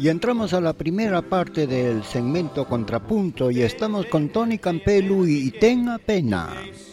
Y entramos a la primera parte del segmento Contrapunto y estamos con Tony Campelu y Tenga Pena.